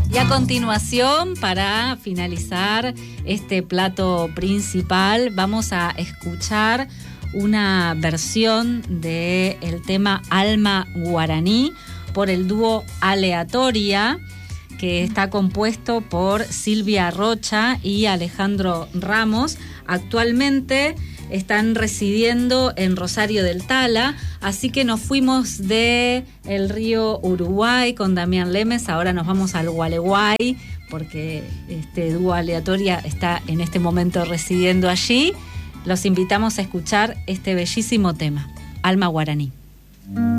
Y a continuación, para finalizar este plato principal, vamos a escuchar una versión del tema Alma Guaraní por el dúo Aleatoria, que está compuesto por Silvia Rocha y Alejandro Ramos. Actualmente están residiendo en Rosario del Tala, así que nos fuimos de el río Uruguay con Damián Lemes, ahora nos vamos al Gualeguay, porque este dúo Aleatoria está en este momento residiendo allí. Los invitamos a escuchar este bellísimo tema, Alma Guaraní.